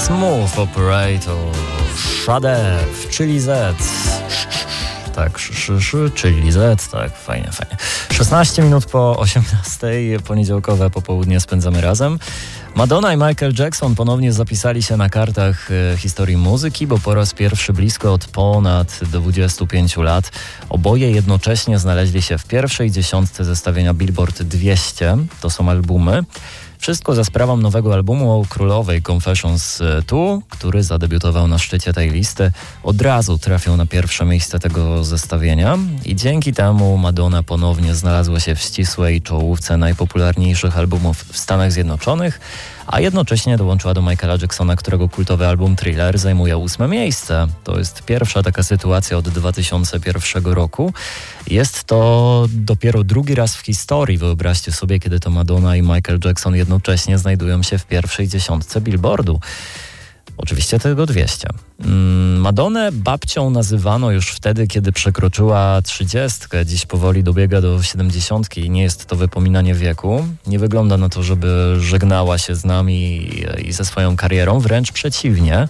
Smooth Operator, Shadew, czyli Z. Tak, czyli Z, tak, fajnie. 16 minut po 18, poniedziałkowe popołudnie spędzamy razem. Madonna i Michael Jackson ponownie zapisali się na kartach historii muzyki, bo po raz pierwszy blisko od ponad 25 lat oboje jednocześnie znaleźli się w pierwszej dziesiątce zestawienia Billboard 200. To są albumy. Wszystko za sprawą nowego albumu królowej Confessions 2, który zadebiutował na szczycie tej listy. Od razu trafił na pierwsze miejsce tego zestawienia i dzięki temu Madonna ponownie znalazła się w ścisłej czołówce najpopularniejszych albumów w Stanach Zjednoczonych, a jednocześnie dołączyła do Michaela Jacksona, którego kultowy album Thriller zajmuje 8 miejsce. To jest pierwsza taka sytuacja od 2001 roku. Jest to dopiero drugi raz w historii, wyobraźcie sobie, kiedy to Madonna i Michael Jackson jednocześnie znajdują się w pierwszej dziesiątce Billboardu. Oczywiście tego 200. Madonnę babcią nazywano już wtedy, kiedy przekroczyła 30. Dziś powoli dobiega do 70 i nie jest to wypominanie wieku. Nie wygląda na to, żeby żegnała się z nami i ze swoją karierą, wręcz przeciwnie.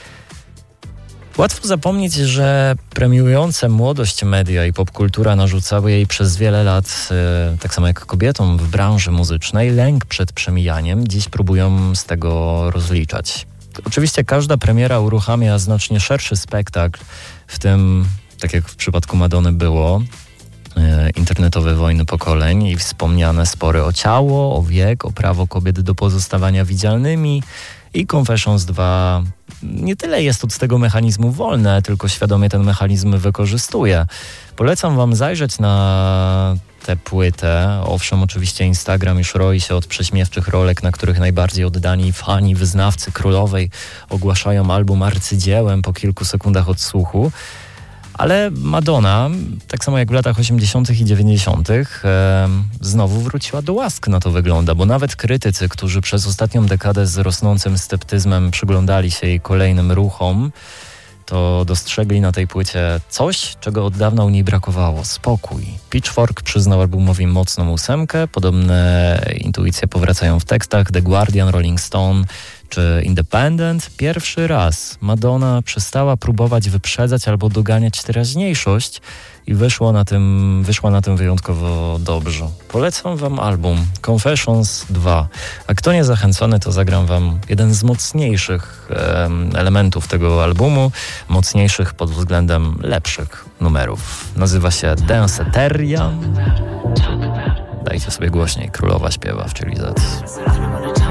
Łatwo zapomnieć, że premiujące młodość media i popkultura narzucały jej przez wiele lat, tak samo jak kobietom w branży muzycznej, lęk przed przemijaniem. Dziś próbują z tego rozliczać. Oczywiście każda premiera uruchamia znacznie szerszy spektakl, w tym, tak jak w przypadku Madonny było, internetowe wojny pokoleń i wspomniane spory o ciało, o wiek, o prawo kobiet do pozostawania widzialnymi i Confessions 2 nie tyle jest od tego mechanizmu wolne, tylko świadomie ten mechanizm wykorzystuje. Polecam wam zajrzeć na tę płytę. Owszem, oczywiście Instagram już roi się od prześmiewczych rolek, na których najbardziej oddani fani, wyznawcy królowej ogłaszają album arcydziełem po kilku sekundach odsłuchu. Ale Madonna, tak samo jak w latach 80. i 90., znowu wróciła do łask, na to wygląda, bo nawet krytycy, którzy przez ostatnią dekadę z rosnącym sceptyzmem przyglądali się jej kolejnym ruchom, to dostrzegli na tej płycie coś, czego od dawna u niej brakowało. Spokój. Pitchfork przyznał albumowi mocną 8. Podobne intuicje powracają w tekstach The Guardian, Rolling Stone czy Independent. Pierwszy raz Madonna przestała próbować wyprzedzać albo doganiać teraźniejszość i wyszła na tym wyjątkowo dobrze. Polecam wam album Confessions 2. A kto nie zachęcony, to zagram wam jeden z mocniejszych elementów tego albumu, mocniejszych pod względem lepszych numerów. Nazywa się Danceteria. Dajcie sobie głośniej, królowa śpiewa w Czyli Z.